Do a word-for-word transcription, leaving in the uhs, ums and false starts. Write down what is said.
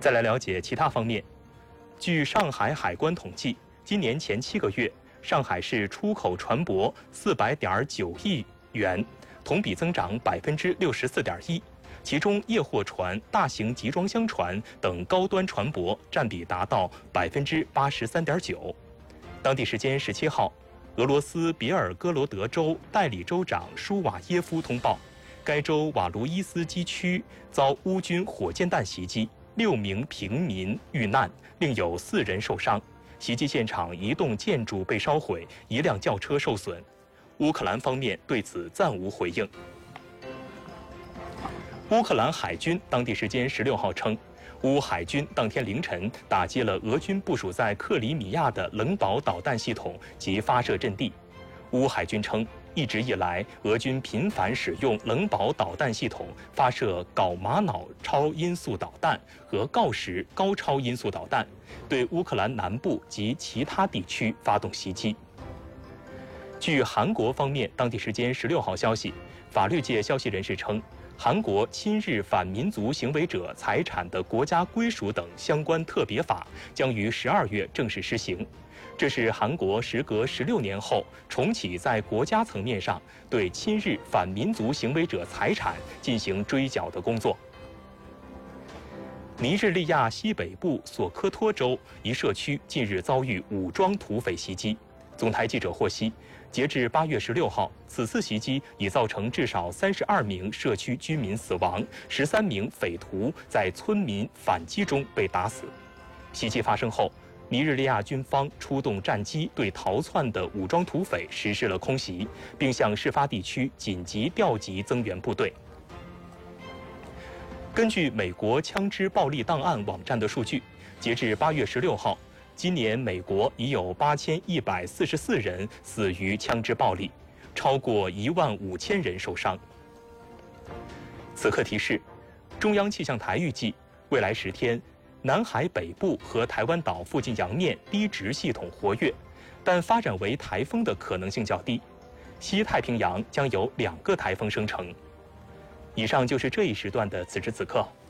再来了解其他方面。据上海海关统计，今年前七个月，上海市出口船舶四百点九亿元，同比增长百分之六十四点一。其中，液货船、大型集装箱船等高端船舶占比达到百分之八十三点九。当地时间十七号，俄罗斯别尔哥罗德州代理州长舒瓦耶夫通报，该州瓦卢伊斯基区遭乌军火箭弹袭击，六名平民遇难，另有四人受伤。袭击现场一栋建筑被烧毁，一辆轿车受损。乌克兰方面对此暂无回应。乌克兰海军当地时间十六号称，乌海军当天凌晨打击了俄军部署在克里米亚的冷堡导弹系统及发射阵地。乌海军称，一直以来，俄军频繁使用冷堡导弹系统发射镐玛瑙超音速导弹和锆石高超音速导弹，对乌克兰南部及其他地区发动袭击。据韩国方面当地时间十六号消息，法律界消息人士称，韩国亲日反民族行为者财产的国家归属等相关特别法将于十二月正式施行。这是韩国时隔十六年后重启在国家层面上对亲日反民族行为者财产进行追缴的工作。尼日利亚西北部索科托州一社区近日遭遇武装土匪袭击。总台记者获悉，截至八月十六号，此次袭击已造成至少三十二名社区居民死亡，十三名匪徒在村民反击中被打死。袭击发生后，尼日利亚军方出动战机对逃窜的武装土匪实施了空袭，并向事发地区紧急调集增援部队。根据美国枪支暴力档案网站的数据，截至八月十六号，今年美国已有八千一百四十四人死于枪支暴力，超过一万五千人受伤。此刻提示：中央气象台预计，未来十天，南海北部和台湾岛附近洋面低值系统活跃，但发展为台风的可能性较低。西太平洋将有两个台风生成。以上就是这一时段的此时此刻。